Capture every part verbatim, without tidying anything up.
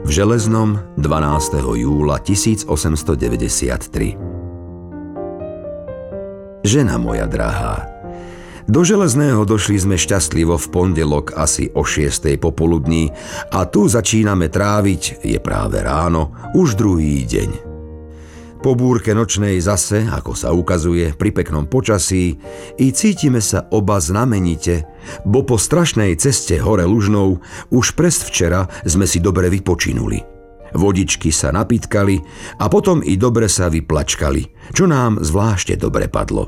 v Železnom dvanásteho júla tisícosemstodeväťdesiattri. Žena moja drahá, do Železného došli sme šťastlivo v pondelok asi o šiestej popoludní a tu začíname tráviť, je práve ráno, už druhý deň. Po búrke nočnej zase, ako sa ukazuje, pri peknom počasí, i cítime sa oba znamenite, bo po strašnej ceste hore Lužnou už presvčera sme si dobre vypočinuli. Vodičky sa napítkali a potom i dobre sa vyplačkali, čo nám zvlášte dobre padlo.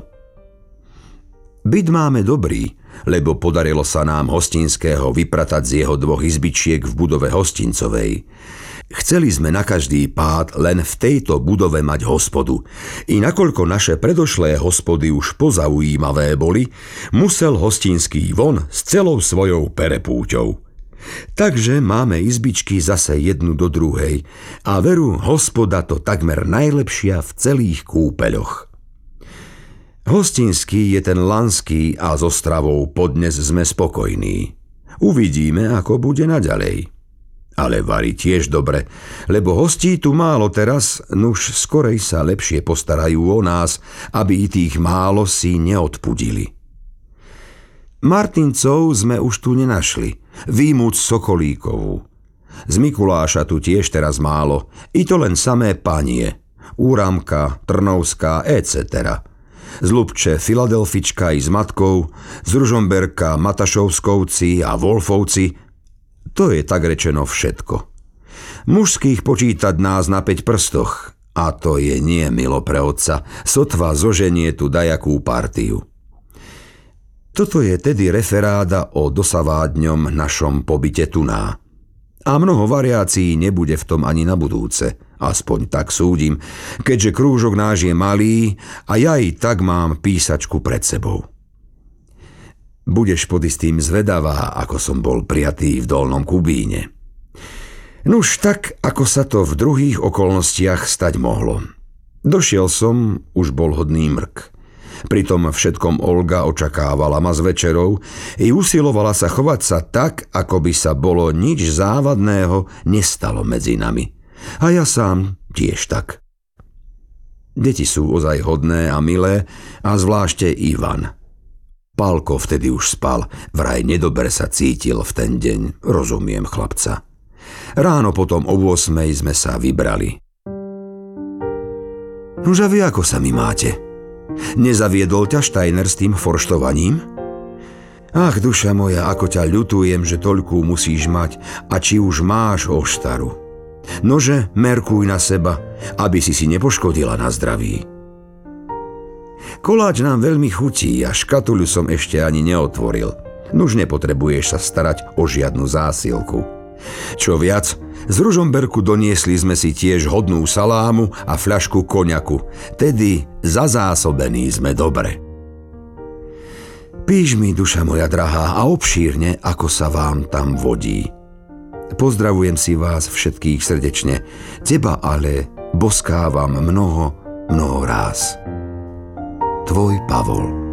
Byt máme dobrý, lebo podarilo sa nám hostinského vypratať z jeho dvoch izbičiek v budove hostincovej. Chceli sme na každý pád len v tejto budove mať hospodu. I nakoľko naše predošlé hospody už pozaujímavé boli, musel hostinský von s celou svojou perepúťou. Takže máme izbičky zase jednu do druhej a veru hospoda to takmer najlepšia v celých kúpeľoch. Hostinský je ten lanský a s Ostravou podnes sme spokojní. Uvidíme, ako bude naďalej. Ale vari tiež dobre, lebo hostí tu málo teraz, nuž skorej sa lepšie postarajú o nás, aby i tých málo si neodpudili. Martincov sme už tu nenašli, výjmuť Sokolíkovú. Z Mikuláša tu tiež teraz málo, i to len samé panie, Úramka, Trnovská, et cetera. Z Lubče Filadelfička i s matkou, z Ružomberka Matašovskovci a Wolfovci. To je tak rečeno všetko. Mužských počítať nás na päť prstoch, a to je nie milo pre otca, sotva zoženie tu dajakú partiu. Toto je tedy referáda o dosavádňom našom pobyte tuná. A mnoho variácií nebude v tom ani na budúce, aspoň tak súdim, keďže krúžok náš je malý a ja i tak mám písačku pred sebou. Budeš pod istým zvedavá, ako som bol prijatý v Dolnom Kubíne. Nuž tak, ako sa to v druhých okolnostiach stať mohlo. Došiel som, už bol hodný mrk. Pri tom všetkom Olga očakávala ma s večerou i usilovala sa chovať sa tak, ako by sa bolo nič závadného nestalo medzi nami. A ja sám tiež tak. Deti sú ozaj hodné a milé, a zvlášte Ivan. Pálko vtedy už spal, vraj nedobre sa cítil v ten deň, rozumiem chlapca. Ráno potom o ôsmej sme sa vybrali. Nože vy ako sa mi máte? Nezaviedol ťa Štajner s tým forštovaním? Ach, duša moja, ako ťa ľutujem, že toľkú musíš mať, a či už máš oštaru. Nože, merkuj na seba, aby si si nepoškodila na zdraví. Koláč nám veľmi chutí a škatuľu som ešte ani neotvoril. Nuž nepotrebuješ sa starať o žiadnu zásielku. Čo viac, z Ružomberku doniesli sme si tiež hodnú salámu a fľašku koňaku, tedy zazásobení sme dobre. Píš mi, duša moja drahá, a obšírne, ako sa vám tam vodí. Pozdravujem si vás všetkých srdečne, teba ale boskávam mnoho, mnoho ráz. Tvoj Pavol.